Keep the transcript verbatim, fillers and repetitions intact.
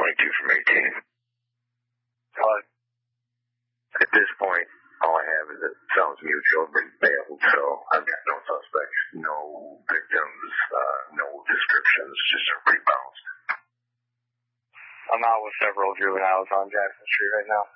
twenty-two from eighteen. What? At this point, all I have is that it sounds mutual, but failed, so I've got no suspects, no victims, uh, no descriptions, just everybody bounced. I'm out with several juveniles on Jackson Street right now.